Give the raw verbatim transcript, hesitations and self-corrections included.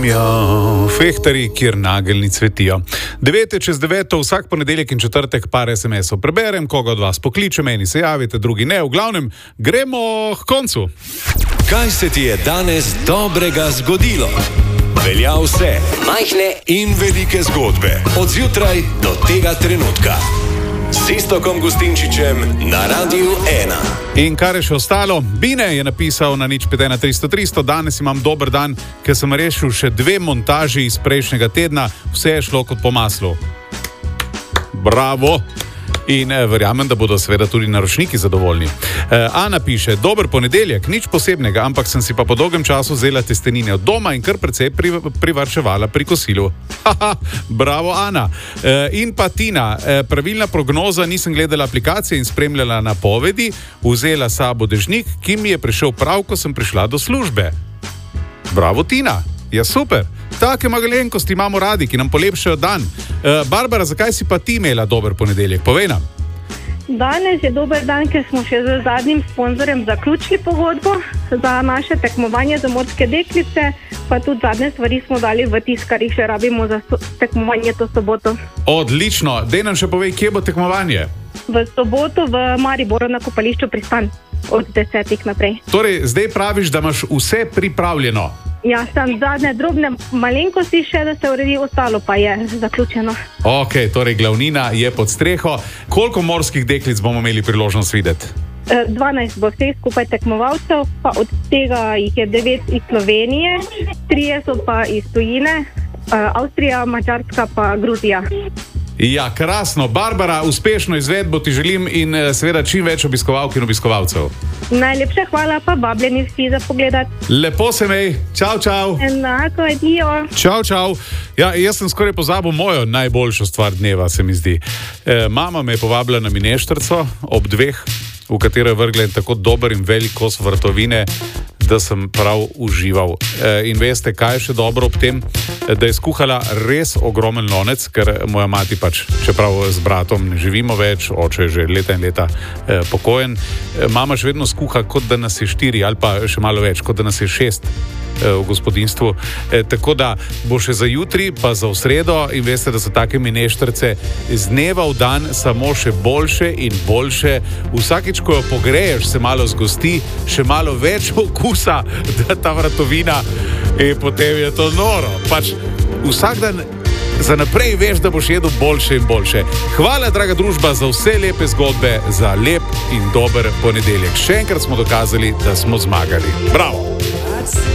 Ja, fehtari, kjer nageljni cvetijo. Devet je čez deveto, vsak ponedeljek in četrtek par es em esov preberem, koga od vas pokliče, meni se javite, drugi ne. V glavnem, gremo k koncu. Kaj se ti je danes dobrega zgodilo? Velja vse, majhne in velike zgodbe, od zjutraj do tega trenutka. S Iztokom Gustinčičem na Radiu ena. In kar je še ostalo, Bine je napisal na nič pet ena tristo tristo, danes imam dober dan, ker sem rešil še dve montaži iz prejšnjega tedna, vse je šlo kot po maslu. Bravo! In eh, verjamem, da bodo seveda tudi naročniki zadovoljni. Eh, Ana piše, dober ponedeljek, nič posebnega, ampak sem si pa po dolgem času vzela testenine od doma in kar precej pri, privarčevala pri kosilu. Haha, bravo Ana. Eh, in pa Tina, eh, pravilna prognoza, nisem gledala aplikacije in spremljala napovedi, vzela sabo dežnik, ki mi je prišel prav, ko sem prišla do službe. Bravo Tina, ja super. Take malenkosti imamo radi, ki nam polepšajo dan. Uh, Barbara, zakaj si pa ti imela dober ponedeljek? Povej nam. Danes je dober dan, ker smo še z zadnjim sponzorjem zaključili pogodbo za naše tekmovanje za morske deklice, pa tudi zadnje stvari smo dali v tisk, kar jih še rabimo za tekmovanje to soboto. Odlično. Dej nam še povej, kje bo tekmovanje? V soboto v Mariboru na kopališču Pristan od desetih naprej. Torej, zdaj praviš, da imaš vse pripravljeno. Ja, sem zadnje drobne malenkosti še, da se uredi, ostalo pa je zaključeno. Ok, torej glavnina je pod streho. Koliko morskih deklic bomo imeli priložnost videti? dvanajst bo vseh skupaj tekmovalcev, pa od tega jih je devet iz Slovenije, trije so pa iz tujine, Avstrija, Madžarska pa Gruzija. Ja, krasno. Barbara, uspešno izvedbo ti želim in seveda čim več obiskovalk in obiskovalcev. Najlepša hvala, pa vabljeni vsi za pogledat. Lepo se mej. Čau, čau. Enako, adijo. Čau, čau. Ja, jaz sem skoraj pozabil mojo najboljšo stvar dneva, se mi zdi. E, mama me je povabila na mineštrco ob dveh, v katero je vrgla tako dober in velik kos vrtovine, da sem prav užival. E, in veste, kaj je še dobro ob tem? Da je skuhala res ogromen lonec, ker moja mati pač, čeprav z bratom ne živimo več, oče je že leta in leta e, pokojen, e, mama še vedno skuha, kot da nas je štiri ali pa še malo več, kot da nas je šest e, v gospodinstvu. E, tako da bo še za jutri, pa za v sredo in veste, da so take mineštrce z dneva v dan samo še boljše in boljše. Vsakič, ko jo pogreješ, se malo zgosti, še malo več okusa, da ta vratovina in potem je to noro. Pač vsak dan za naprej veš, da boš jedel boljše in boljše. Hvala, draga družba, za vse lepe zgodbe, za lep in dober ponedeljek. Še enkrat smo dokazali, da smo zmagali. Bravo!